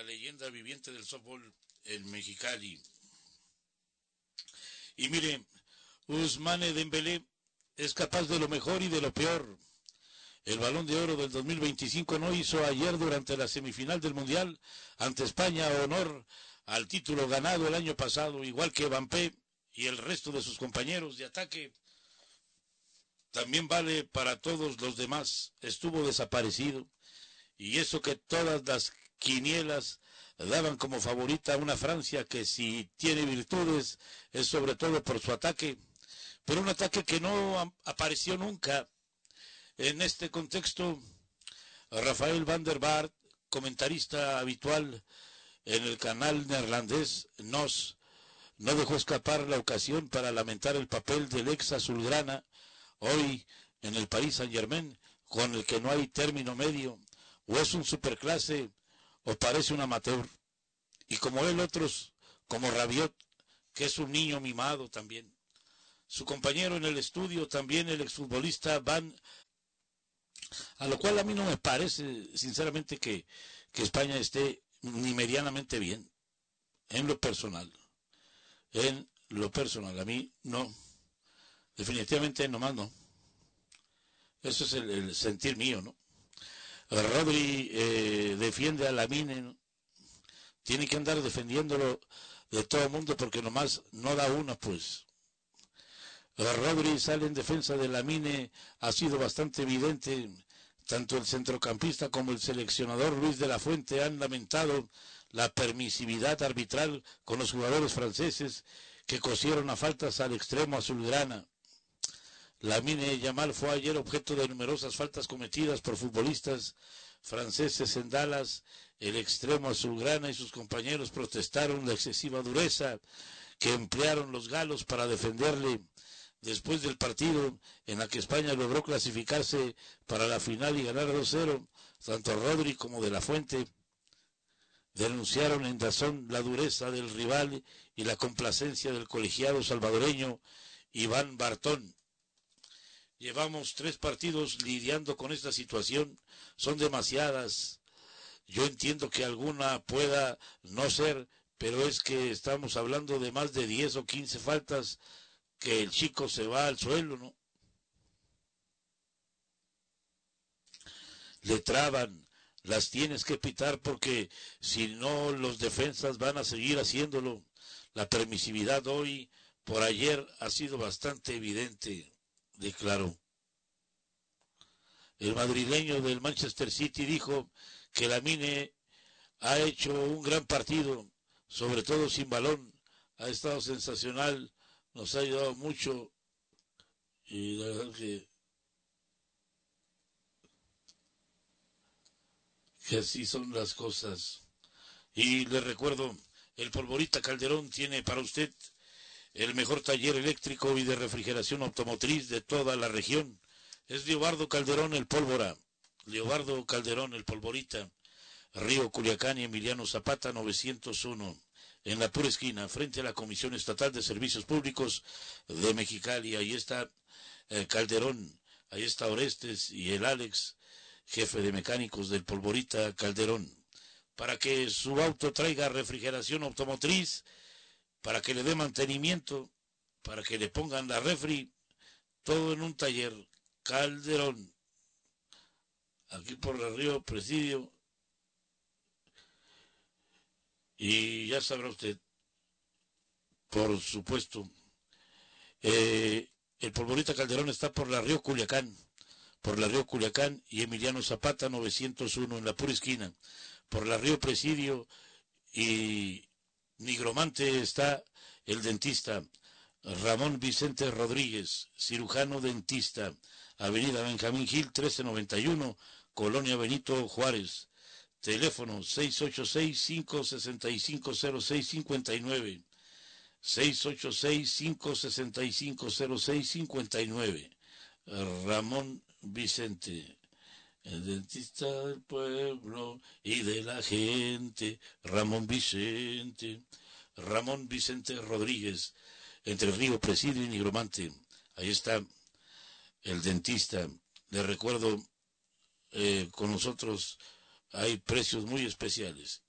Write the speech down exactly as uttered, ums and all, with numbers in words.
leyenda viviente del softball en Mexicali. Y mire, Ousmane Dembélé es capaz de lo mejor y de lo peor. El Balón de Oro del dos mil veinticinco no hizo ayer durante la semifinal del Mundial ante España honor al título ganado el año pasado, igual que Mbappé y el resto de sus compañeros de ataque. También vale para todos los demás. Estuvo desaparecido. Y eso que todas las quinielas daban como favorita a una Francia que si tiene virtudes es sobre todo por su ataque, pero un ataque que no apareció nunca. En este contexto, Rafael van der Vaart, comentarista habitual en el canal neerlandés N O S, no dejó escapar la ocasión para lamentar el papel del ex azulgrana hoy en el Paris Saint-Germain, con el que no hay término medio. O es un superclase o parece un amateur. Y como él, otros, como Rabiot, que es un niño mimado también. Su compañero en el estudio, también el exfutbolista Van, a lo cual a mí no me parece, sinceramente, que, que España esté ni medianamente bien, en lo personal. En lo personal, a mí no. Definitivamente nomás no. Eso es el, el sentir mío, ¿no? Rodri eh, defiende a Lamine, ¿no? Tiene que andar defendiéndolo de todo el mundo porque nomás no da una, pues. Rodri sale en defensa de Lamine, ha sido bastante evidente. Tanto el centrocampista como el seleccionador Luis de la Fuente han lamentado la permisividad arbitral con los jugadores franceses que cosieron a faltas al extremo azulgrana. Lamine Yamal fue ayer objeto de numerosas faltas cometidas por futbolistas franceses en Dallas. El extremo azulgrana y sus compañeros protestaron la excesiva dureza que emplearon los galos para defenderle después del partido en la que España logró clasificarse para la final y ganar dos cero. Tanto Rodri como de la Fuente denunciaron en Dazón la dureza del rival y la complacencia del colegiado salvadoreño Iván Bartón. Llevamos tres partidos lidiando con esta situación, son demasiadas. Yo entiendo que alguna pueda no ser, pero es que estamos hablando de más de diez o quince faltas que el chico se va al suelo, ¿no? Le traban, las tienes que pitar porque si no los defensas van a seguir haciéndolo. La permisividad hoy por ayer ha sido bastante evidente, declaró. El madrileño del Manchester City dijo que Lamine ha hecho un gran partido, sobre todo sin balón, ha estado sensacional, nos ha ayudado mucho y la verdad que, que así son las cosas. Y le recuerdo, el Polvorita Calderón tiene para usted el mejor taller eléctrico y de refrigeración automotriz de toda la región. Es Leobardo Calderón el Pólvora, Leobardo Calderón el Polvorita, Río Culiacán y Emiliano Zapata novecientos uno, en la pura esquina, frente a la Comisión Estatal de Servicios Públicos de Mexicali. Ahí está eh, Calderón, ahí está Orestes y el Alex, jefe de mecánicos del Polvorita Calderón, para que su auto traiga refrigeración automotriz, para que le dé mantenimiento, para que le pongan la refri, todo en un taller. Calderón, aquí por el río Presidio, y ya sabrá usted, por supuesto, eh, el Polvorita Calderón está por la río Culiacán, por la río Culiacán y Emiliano Zapata novecientos uno, en la pura esquina. Por la río Presidio y Nigromante está el dentista Ramón Vicente Rodríguez, cirujano dentista, Avenida Benjamín Gil trece noventa y uno, Colonia Benito Juárez. Teléfono seis ocho seis, cinco seis cinco, cero seis cinco nueve, seis ocho seis, cinco seis cinco, cero seis cinco nueve. Ramón Vicente, el dentista del pueblo y de la gente. Ramón Vicente, Ramón Vicente Rodríguez, entre Río Presidio y Nigromante. Ahí está el dentista. Le recuerdo, eh, con nosotros hay precios muy especiales